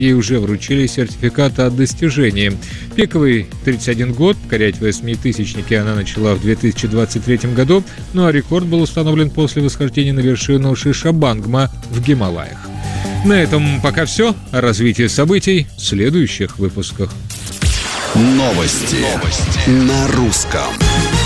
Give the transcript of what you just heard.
Ей уже вручили сертификат о достижении. Пиковый 31 год, покорять 8000-ники она начала в 2023 году, ну а рекорд был установлен после восхождения на вершину Шишабангма в Гималаях. На этом пока все. О развитии событий в следующих выпусках. Новости на русском.